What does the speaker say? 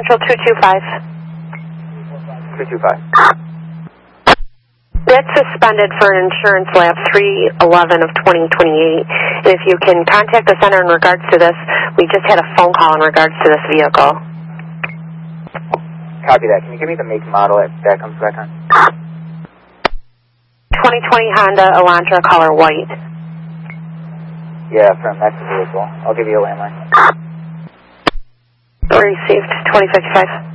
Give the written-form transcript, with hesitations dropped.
Central 225. 225. That's suspended for an insurance lap 3/11 of 2028. And if you can contact the center in regards to this, we just had a phone call in regards to this vehicle. Copy that. Can you give me the make and model that comes back on? 2020 Honda Elantra, color white. Yeah, from that's the vehicle. I'll give you a landline. Received 2055.